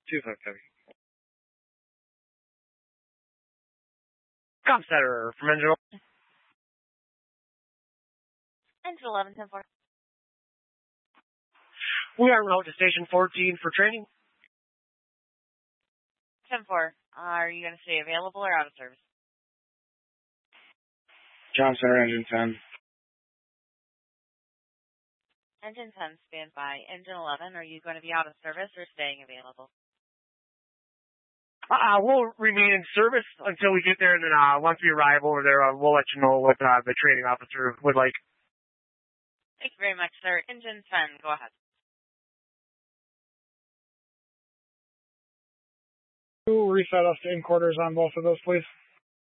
25 copy. Com center from engine. Engine 11, 10-4. We are route to station 14 for training. 10-4. Are you going to stay available or out of service? Com center, engine 10. Engine 10, stand by. Engine 11, are you going to be out of service or staying available? We'll remain in service until we get there, and then once we arrive over there, we'll let you know what the training officer would like. Thank you very much, sir. Engine 10, go ahead. Reset us to in quarters on both of those, please.